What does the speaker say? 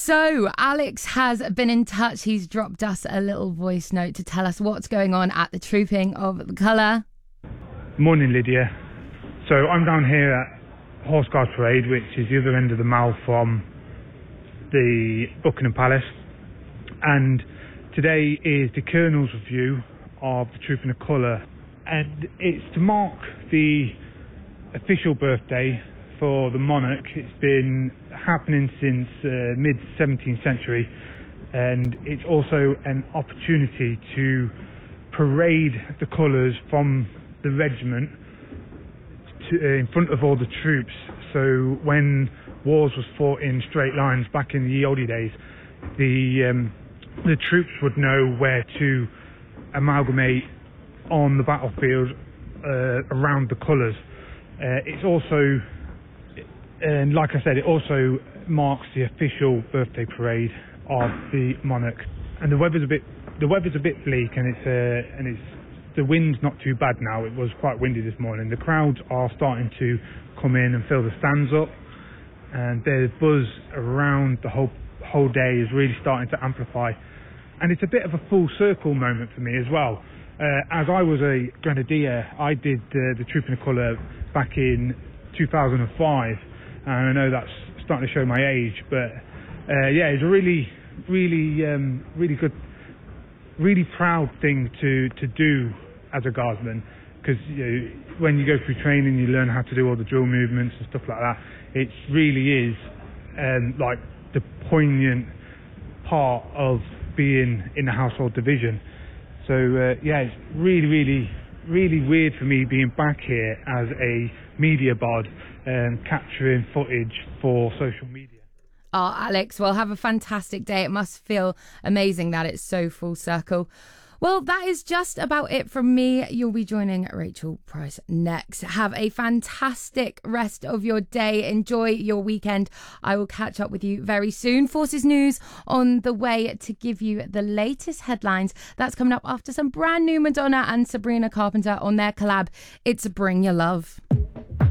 So Alex has been in touch. He's dropped us a little voice note to tell us what's going on at the Trooping of the Colour. Morning, Lydia. So I'm down here at Horse Guard Parade, which is the other end of the mall from the Buckingham Palace. And today is the Colonel's review of the Trooping of Colour. And it's to mark the official birthday for the monarch. It's been happening since mid-17th century, and it's also an opportunity to parade the colours from the regiment in front of all the troops. So when wars was fought in straight lines back in the oldie days, the troops would know where to amalgamate on the battlefield around the colours. It's also, and like I said, it also marks the official birthday parade of the monarch. And the weather's a bit bleak, and it's the wind's not too bad now. It was quite windy this morning. The crowds are starting to come in and fill the stands up, and the buzz around the whole day is really starting to amplify. And it's a bit of a full circle moment for me as well. As I was a grenadier, I did the Trooping of Colour back in 2005, and I know that's starting to show my age, but yeah, it's a really good, really proud thing to do as a guardsman, because when you go through training, you learn how to do all the drill movements and stuff like that. It really is like the poignant part of being in the household division. So yeah, it's really weird for me being back here as a media bod, capturing footage for social media. Oh, Alex, well, have a fantastic day. It must feel amazing that it's so full circle. Well, that is just about it from me. You'll be joining Rachel Price next. Have a fantastic rest of your day. Enjoy your weekend. I will catch up with you very soon. Forces News on the way to give you the latest headlines. That's coming up after some brand new Madonna and Sabrina Carpenter on their collab. It's Bring Your Love.